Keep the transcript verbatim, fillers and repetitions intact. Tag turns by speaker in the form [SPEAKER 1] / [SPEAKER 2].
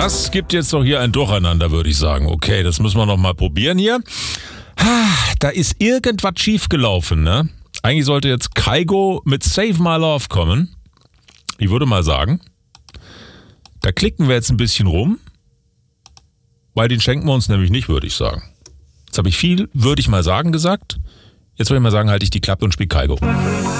[SPEAKER 1] das gibt jetzt doch hier ein Durcheinander, würde ich sagen. Okay, das müssen wir noch mal probieren hier. Da ist irgendwas schiefgelaufen, ne? Eigentlich sollte jetzt Kygo mit Save My Love kommen. Ich würde mal sagen, da klicken wir jetzt ein bisschen rum, weil den schenken wir uns nämlich nicht, würde ich sagen. Jetzt habe ich viel, würde ich mal sagen, gesagt. Jetzt würde ich mal sagen, halte ich die Klappe und spiele Kygo.